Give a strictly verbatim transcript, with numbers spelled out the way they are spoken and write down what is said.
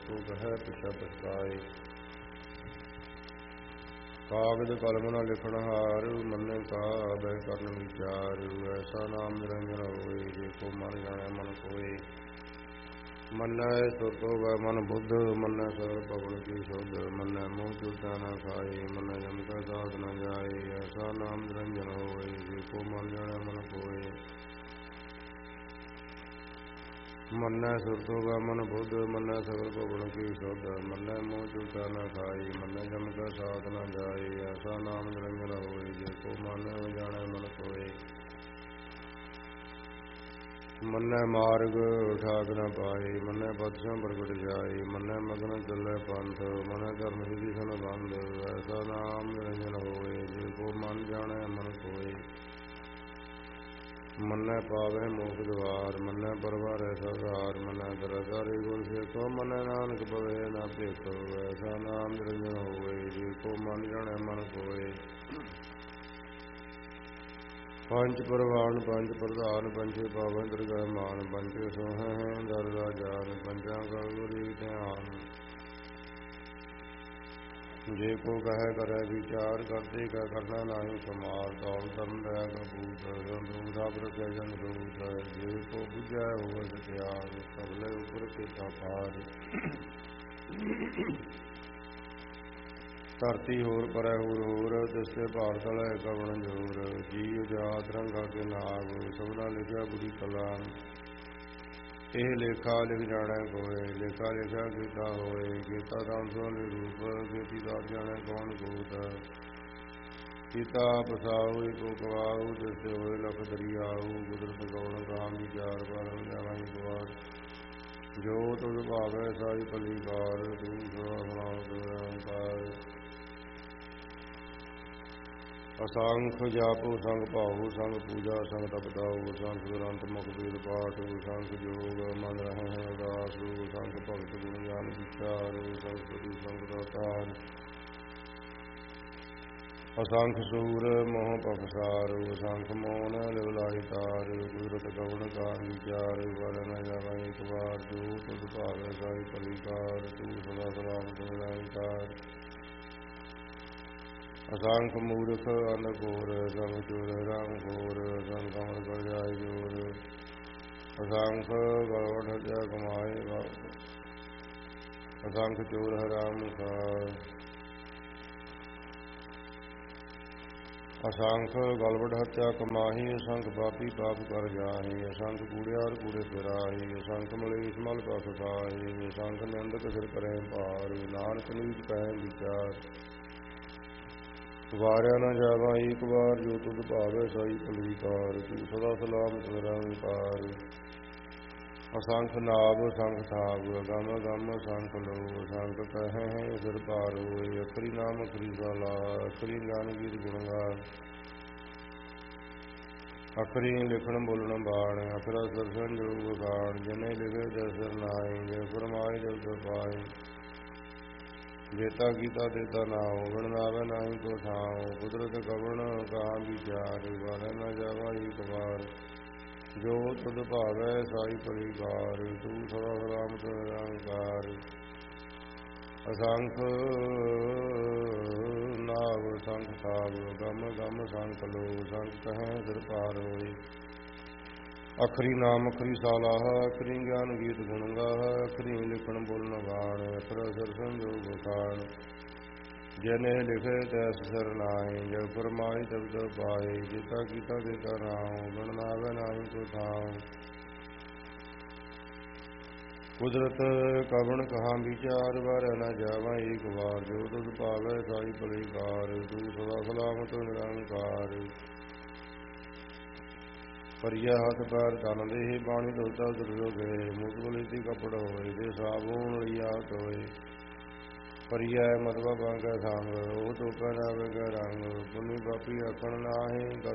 को कह पिछा पछताए। कागज कलम न लिखण हार, मन्ने का बह करन विचार। ऐसा नाम निरंजन होए, जे को मन जाने मन कोय। मन्नै सुरत होवै मन बुद्ध, मन्नै सगल पवन की शुद्ध। मन्नै मोह चूता न खाए, मन्नै जम कै साथ न जाए। ऐसा नाम निरंजन होए, जे को मन जाने मन कोय। मन्नै सुरत होवै मन बुद्ध, मन्नै सगल पवन की शुद्ध। मन्नै मोह चूता न खाए, मन्नै जम कै साथ न जाए। ऐसा नाम निरंजन होए, जे को मन जाने मन कोय। मन्नै मार्ग ठाक न पाए, मन्नै पथसों प्रगट जाए। मन्नै मगन चलै पंथ, मन्नै धर्म विधि सन बंध। ऐसा नाम निरंजन होए, जे को मन जाने मन कोय। मन्नै पावै मोक्ष द्वार, मन्नै परवारै सगार। मन्नै दरगारी गुण सेखो, मन्नै नानक पवै न भेखो। ऐसा नाम निरंजन होए, जे को मन जाने मन कोय। पंच परवान पंच प्रधान, पंचे पावन दरगाह मान। पंचे सोहे हैं दर राजान, पंचा का गुरी ध्यान। जे को कह करे विचार, करते कह करना नाही समार। तौल धर्म दया कपूत, संतोष रखे जन दूत। जे को बुझै होवे सत्याग, सबले उपर केता पार। धरती होर परै होर होर, तिसके भार तलै कवण जोर। जीव जात रंगा के नाग, सबना लिखिया बुरी कला। ਇਹ ਲੇਖਾ ਲਿਖ ਜਾਣੈ ਕੋਇ, ਲੇਖਾ ਲਿਖਿਆ ਕੀਤਾ ਹੋਏ। ਕੀਤਾ ਤਾਮ ਸੋ ਨਿਰੂਪ, ਕੀਤੀ ਦਾਤ ਜਾਣੈ ਕੌਣ ਕੂਤ। ਕੀਤਾ ਪਸਾਉ ਏਕੋ ਕਵਾਉ, ਤਿਸਤੇ ਹੋਏ ਲਖ ਦਰਿਆਉ। ਕੁਦਰਤ ਗੌਣ ਕਾਮ ਵਿਚਾਰ, ਪਰਮ ਜਾਣਾ ਇੱਕ ਵਾਰ। ਜੋ ਤੁਧ ਭਾਵੈ ਸਾਈ ਭਲੀ ਕਾਰ, ਤੂੰ ਸਦਾ ਸਲਾਮਤ ਨਿਰੰਕਾਰ। ਅਸੰਖ ਜਪ ਸੰਗ ਭਾਉ, ਸੰਗ ਪੂਜਾ ਸੰਗ ਤਪਦਾਉ। ਸੰਖ ਗ੍ਰੰਥ ਮੁਖ ਵੇਦ ਪਾਠ, ਸੰਖ ਜੋਗ ਮਨ ਰਹਿ ਹੈ ਉਦਾਸ। ਸੰਖ ਭਗਤ ਗੁਣ ਗਿਆਨ ਵਿਚਾਰ, ਸੰਸਕ੍ਰਿਤੀ ਸੰਗ ਦਾਤਾਰ। ਅਸੰਖ ਸੂਰ ਮੋਹ ਪਖਸਾਰ, ਅਸੰਖ ਮੋਨ ਲਿਵਲਾਈ ਤਾਰ। ਕੁਦਰਤ ਕਵਣ ਕਾਮ ਵਿਚਾਰ, ਵਰ ਨ ਜਾਵਾ ਇੱਕ ਵਾਰ। ਜੋ ਤੁਧ ਭਾਵੈ ਸਾਈ ਭਲੀ ਕਾਰ, ਤੂੰ ਸਦਾ ਸਲਾਮਤ ਨਿਰੰਕਾਰ। ਅਸੰਖ ਮੂਰਖ ਅੰਧ ਘੋਰ, ਸੰਗ ਚੋਰ ਰਾਮ ਘੋਰ। ਅਸੰਖ ਅਮਰ ਕਰ ਜਾਏ ਜੋਰ, ਅਸੰਖ ਗਲਵਢ ਹਤਿਆ ਕਮਾਏ। ਅਸੰਖ ਚੋਰ ਹਰਾਮ ਖਾਏ, ਅਸੰਖ ਗਲਵਢ ਹਤਿਆ ਕਮਾਹੀ। ਅਸੰਖ ਪਾਪੀ ਪਾਪ ਕਰ ਜਾਹੀ, ਅਸੰਖ ਕੂੜਿਆਰ ਕੂੜੇ ਫਿਰਾਹੀ। ਅਸੰਖ ਮਲੇਛ ਮਲ ਪਖ ਖਾਹੀ, ਅਸੰਖ ਨਿੰਦਕ ਸਿਰ ਕਰਹਿ ਭਾਰ। ਨਾਨਕ ਨੀਚ ਕਹਿ ਵਿਚਾਰ, ਵਾਰਿਆ ਨ ਜਾਵਾ ਏਕ ਵਾਰ। ਜੋ ਤੁਧ ਭਾਵੈ ਸਾਈ ਭਲੀ ਕਾਰ, ਤੂੰ ਸਦਾ ਸਲਾਮਤ ਨਿਰੰਕਾਰ। ਅਸੰਖ ਨਾਭ ਅਸੰਖ ਥਾਪ, ਅਗਮ ਅਗਮ ਅਸੰਖ ਲੋ। ਅਸੰਖ ਕਹੈ ਹੈ ਸਿਰ ਭਾਰ ਹੋਏ, ਅਖਰੀ ਨਾਮ ਅਖਰੀ ਸਾਲਾ। ਅਖਰੀ ਗਿਆਨ ਗੀਤ ਗੁਣ ਗਾਨ, ਅਖਰੀ ਲਿਖਣ ਬੋਲਣ ਬਾਣ। ਅਖਰਾ ਸਿਰ ਸੰਜੋਗ ਵਖਾਣ, ਜਿਨੇ ਲਿਖੇ ਤਿਸ ਸਿਰ ਨਾਹਿ। ਜੇ ਫਰਮਾਏ ਤਿਸ ਤਿਸ ਪਾਹਿ, ਜੇਤਾ ਕੀਤਾ ਤੇਤਾ ਨਾਉ। ਬਿਨ ਨਾਵੈ ਨਾਹੀ ਕੋ ਥਾਉ, ਕੁਦਰਤ ਕਵਣ ਕਾਮ ਵਿਚਾਰ। ਵਾਰੈ ਨ ਜਾਵਾ ਏਕ ਵਾਰ, ਜੋ ਤੁਧ ਭਾਵੈ ਸਾਈ ਭਲੀ ਕਾਰ। ਤੂੰ ਸਦਾ ਸਲਾਮਤ ਨਿਰੰਕਾਰ। ਅਸੰਖ ਨਾਭ ਅਸੰਖ ਥਾਪ, ਗਮ ਗਮ ਅਸੰਖ ਲੋ। ਅਸੰਖ ਕਹੈ ਸਿਰ ਭਾਰ ਹੋਏ, ਅਖਰੀ ਨਾਮ ਅਖਰੀ ਸਾਲਾਹ। ਅਖਰੀ ਗਿਆਨ ਗੀਤ ਗੁਣ ਗਾਹ, ਅਖਰੀ ਲਿਖਣ ਬੋਲਣ ਬਾਣ। ਅਖਰਾ ਸਿਰ ਸੰਜੋਗ ਵਖਾਣ, ਜਿਨੇ ਲਿਖੇ ਤੈਸ ਸਿਰ ਨਾਹਿ। ਜਬ ਫਰਮਾਈ ਤਬ ਤਬ ਪਾਏ, ਜੇਤਾ ਕੀਤਾ ਤੇਤਾ ਨਾਉ। ਬਿਨ ਨਾਵੈ ਨਾਹੀ ਕੋ ਥਾਉ, ਕੁਦਰਤ ਕਵਣ ਕਹਾ ਵਿਚਾਰ। ਵਾਰੈ ਨ ਜਾਵਾ ਏਕ ਵਾਰ, ਜੋ ਤੁਧ ਭਾਵੈ ਸਾਈ ਭਲੀ ਕਾਰ। ਤੂੰ ਸਦਾ ਸਲਾਮਤ ਨਿਰੰਕਾਰ। ਭਰੀਆ ਹੱਥ ਪੈਰ ਤਨ ਦੇਹ, ਪਾਣੀ ਧੋਤਾ ਦੁਰਜੋ ਗਏ। ਮੁਖ ਬਲੇਤੀ ਕੱਪੜ ਹੋਏ, ਤੇ ਸਾਬੂਨ ਲਈਆ ਧੋਏ। ਭਰੀਆ ਮਤਵਾ ਬਾਂਗੈ ਸੰਗ, ਉਹ ਧੋਪੈ ਨਾ ਵੇਗੈ ਰੰਗ। ਪੁੰਨੀ ਪਾਪੀ ਆਖਣ ਨਾਹੀਂ, ਕਰ